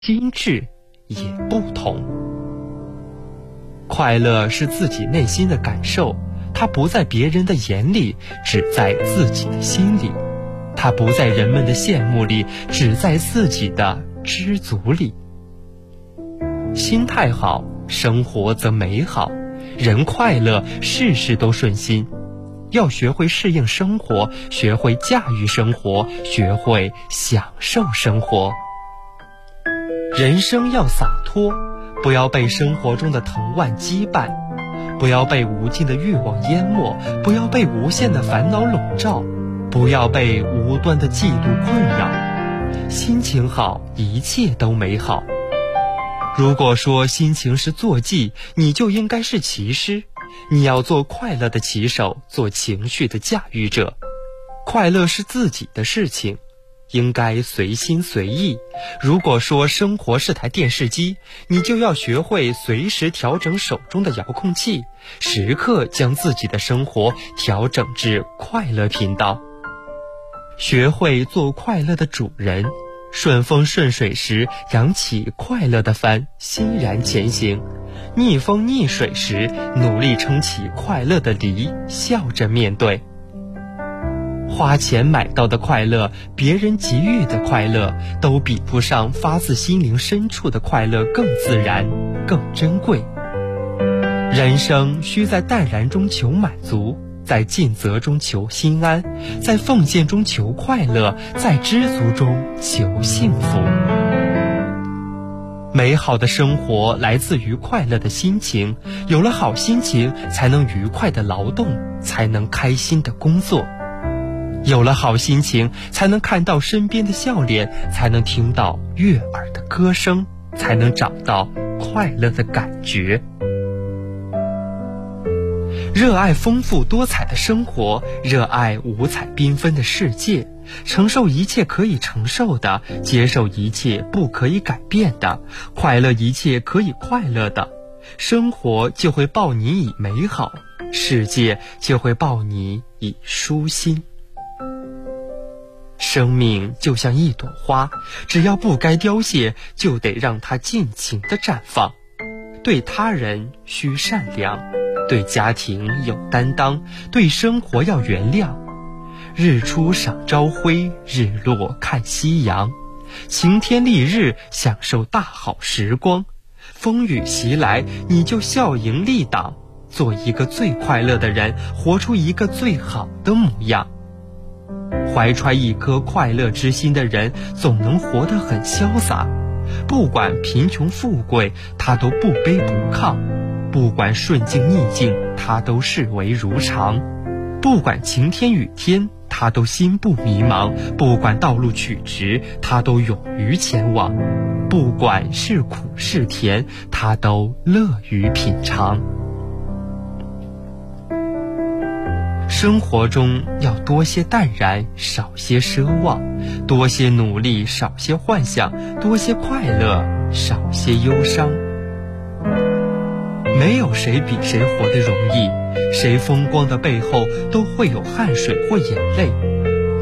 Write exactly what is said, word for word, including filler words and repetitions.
心智也不同。快乐是自己内心的感受，它不在别人的眼里，只在自己的心里；它不在人们的羡慕里，只在自己的知足里。心态好，生活则美好；人快乐，事事都顺心。要学会适应生活，学会驾驭生活，学会享受生活。人生要洒脱，不要被生活中的藤蔓羁绊，不要被无尽的欲望淹没，不要被无限的烦恼笼罩，不要被无端的嫉妒困扰。心情好，一切都美好。如果说心情是坐骑，你就应该是骑师。你要做快乐的骑手，做情绪的驾驭者。快乐是自己的事情，应该随心随意。如果说生活是台电视机，你就要学会随时调整手中的遥控器，时刻将自己的生活调整至快乐频道。学会做快乐的主人，顺风顺水时扬起快乐的帆，欣然前行；逆风逆水时努力撑起快乐的犁，笑着面对。花钱买到的快乐，别人给予的快乐，都比不上发自心灵深处的快乐更自然，更珍贵。人生需在淡然中求满足，在尽责中求心安，在奉献中求快乐，在知足中求幸福。美好的生活来自于快乐的心情，有了好心情，才能愉快的劳动，才能开心的工作。有了好心情，才能看到身边的笑脸，才能听到悦耳的歌声，才能找到快乐的感觉。热爱丰富多彩的生活，热爱五彩缤纷的世界，承受一切可以承受的，接受一切不可以改变的，快乐一切可以快乐的，生活就会报你以美好，世界就会报你以舒心。生命就像一朵花，只要不该凋谢，就得让它尽情地绽放。对他人需善良，对家庭有担当，对生活要原谅。日出赏朝晖，日落看夕阳。晴天丽日，享受大好时光。风雨袭来，你就笑迎力挡，做一个最快乐的人，活出一个最好的模样。怀揣一颗快乐之心的人，总能活得很潇洒。不管贫穷富贵，他都不卑不亢；不管顺境逆境，他都视为如常；不管晴天雨天，他都心不迷茫；不管道路曲直，他都勇于前往；不管是苦是甜，他都乐于品尝。生活中要多些淡然，少些奢望；多些努力，少些幻想；多些快乐，少些忧伤。没有谁比谁活得容易，谁风光的背后都会有汗水或眼泪。